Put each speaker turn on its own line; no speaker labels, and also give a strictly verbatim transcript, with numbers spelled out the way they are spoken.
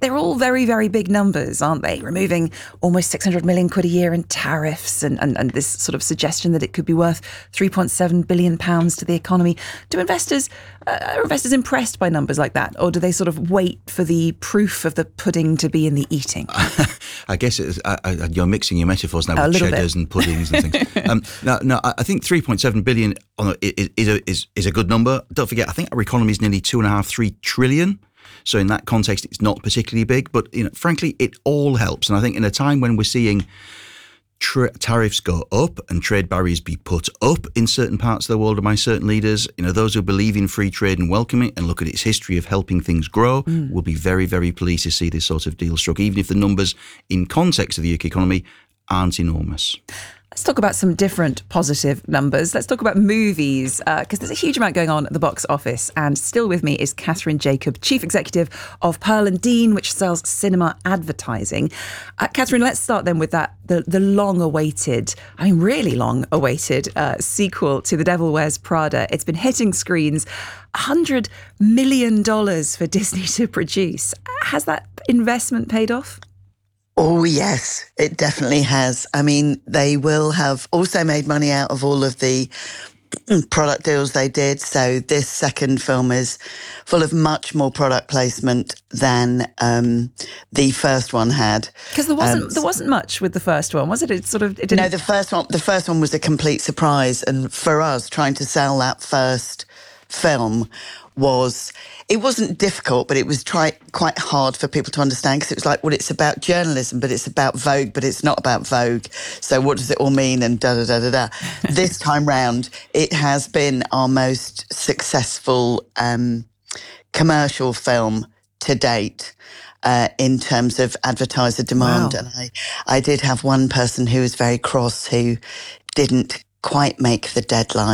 they're all very, very big numbers, aren't they? Removing almost six hundred million quid a year in tariffs and, and, and this sort of suggestion that it could be worth three point seven billion pounds to the economy. Do investors, uh, are investors impressed by numbers like that? Or do they sort of wait for the proof of the pudding to be in the eating?
I guess it's, uh, uh, you're mixing your metaphors now
a
with cheddars
bit.
and puddings and things. um, no, no, I think three point seven billion on a, is, is, a, is, is a good number. Don't forget, I think our economy is nearly two and a half, three trillion. So in that context, it's not particularly big. But you know, frankly, it all helps. And I think in a time when we're seeing Tra- tariffs go up and trade barriers be put up in certain parts of the world by certain leaders, you know, those who believe in free trade and welcome it and look at its history of helping things grow mm. will be very, very pleased to see this sort of deal struck, even if the numbers in context of the U K economy aren't enormous.
Let's talk about some different positive numbers. Let's talk about movies, because uh, there's a huge amount going on at the box office. And still with me is Catherine Jacob, Chief Executive of Pearl and Dean, which sells cinema advertising. Uh, Catherine, let's start then with that, the, the long-awaited, I mean, really long-awaited uh, sequel to The Devil Wears Prada. It's been hitting screens, one hundred million dollars for Disney to produce. Has that investment paid off?
Oh, yes, it definitely has. I mean, they will have also made money out of all of the product deals they did. So this second film is full of much more product placement than um, the first one had.
Because there wasn't
um,
there wasn't much with the first one, was it? It sort of it didn't.
No, the first one the first one was a complete surprise, and for us trying to sell that first film was, it wasn't difficult, but it was try, quite hard for people to understand, because it was like, well, it's about journalism, but it's about Vogue, but it's not about Vogue. So what does it all mean? And da da da da da. This time round, it has been our most successful um, commercial film to date. Uh, in terms of advertiser demand.
Wow.
And I, I did have one person who was very cross, who didn't quite make the deadline.